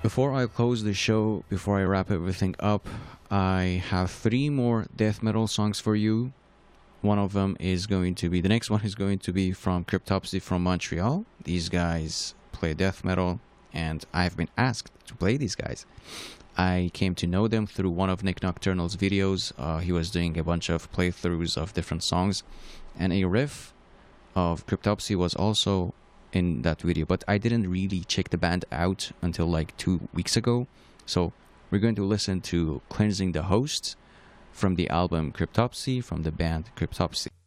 Before I close the show, before I wrap everything up, I have three more death metal songs for you. One of them is going to be, the next one is going to be from Cryptopsy from Montreal. These guys play death metal, and I've been asked to play these guys. I came to know them through one of Nick Nocturnal's videos. He was doing a bunch of playthroughs of different songs, and a riff of Cryptopsy was also in that video, but I didn't really check the band out until like 2 weeks ago. So we're going to listen to Cleansing the Host from the album Cryptopsy from the band Cryptopsy.